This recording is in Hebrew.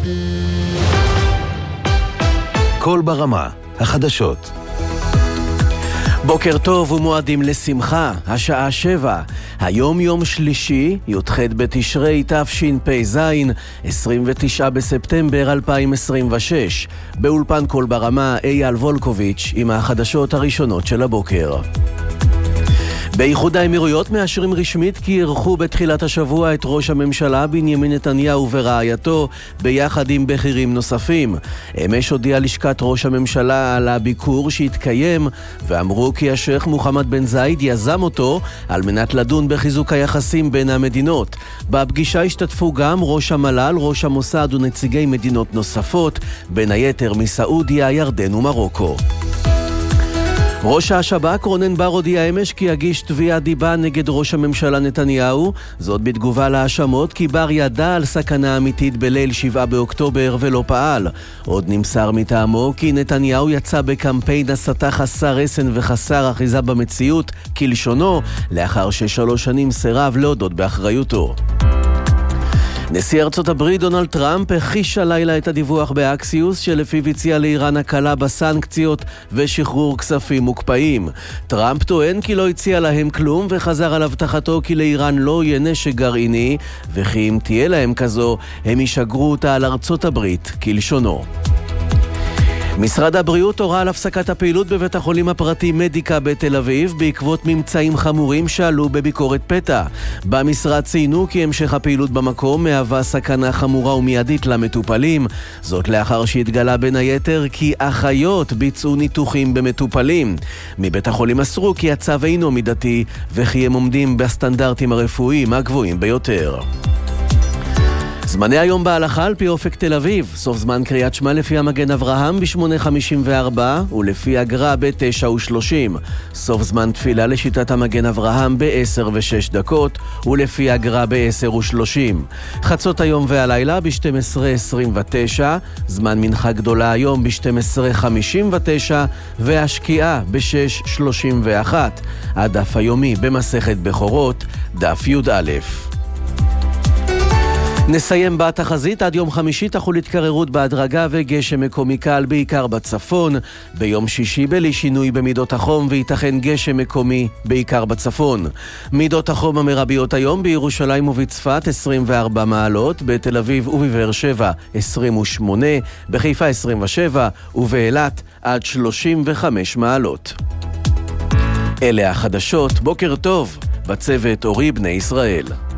קול ברמה, החדשות. בוקר טוב ומועדים לשמחה, השעה 7. היום יום שלישי, י"ח בתשרי תשפ"ז, 29 בספטמבר 2026. באולפן קול ברמה, אייל וולקוביץ' עם החדשות הראשונות של הבוקר. באיחוד האמירויות מאשרים רשמית כי אירחו בתחילת השבוע את ראש הממשלה בנימין נתניהו ורעייתו ביחד עם בכירים נוספים. אמש הודיעה לשכת ראש הממשלה על הביקור שהתקיים, ואמרו כי השייך מוחמד בן זאיד יזם אותו על מנת לדון בחיזוק היחסים בין המדינות. בפגישה השתתפו גם ראש המל"ל, ראש המוסד ונציגי מדינות נוספות, בין היתר מסעודיה, ירדן ומרוקו. ראש השב"כ רונן בר הודיע אמש כי יגיש תביעת דיבה נגד ראש הממשלה נתניהו, זאת בתגובה להאשמות כי בר ידע על סכנה אמיתית בליל 7 באוקטובר ולא פעל. עוד נמסר מטעמו כי נתניהו יצא בקמפיין הסתה חסר רסן וחסר אחיזה במציאות, כלשונו, לאחר ש3 שנים סירב להודות באחריותו. נשיא ארצות הברית דונלד טראמפ הכחיש הלילה את הדיווח באקסיוס שלפיו הציע לאיראן הקלה בסנקציות ושחרור כספים מוקפאים. טראמפ טוען כי לא הציע להם כלום וחזר על הבטחתו כי לאיראן לא יהיה נשק גרעיני וכי אם תהיה להם כזו הם ישגרו אותה על ארצות הברית, כלשונו. משרד הבריאות הורה על הפסקת הפעילות בבית החולים הפרטי מדיקה בתל אביב בעקבות ממצאים חמורים שעלו בביקורת פתע. במשרד ציינו כי המשך הפעילות במקום מהווה סכנה חמורה ומיידית למטופלים, זאת לאחר שהתגלה בין היתר כי אחיות ביצעו ניתוחים במטופלים. מבית החולים אסרו כי הצו אינו מידתי וכי הם עומדים בסטנדרטים הרפואיים הגבוהים ביותר. זמני היום בהלכה על פי אופק תל אביב, סוף זמן קריאת שמע לפי המגן אברהם ב-8:54 ולפי הגר"א ב-9:30. סוף זמן תפילה לשיטת המגן אברהם ב-10:06 ולפי הגר"א ב-10:30. חצות היום והלילה ב-12:29, זמן מנחה גדולה היום ב-12:59 והשקיעה ב-6:31. הדף היומי במסכת בכורות, דף י"א. נסיים בתחזית, עד יום חמישי תחול התקררות בהדרגה וגשם מקומי קל בעיקר בצפון. ביום שישי בלי שינוי במידות החום וייתכן גשם מקומי בעיקר בצפון. מידות החום המרביות היום בירושלים ובצפת 24 מעלות, בתל אביב ובבאר שבע 28, בחיפה 27 ובאילת עד 35 מעלות. אלה החדשות, בוקר טוב, בצוות אורי בני ישראל.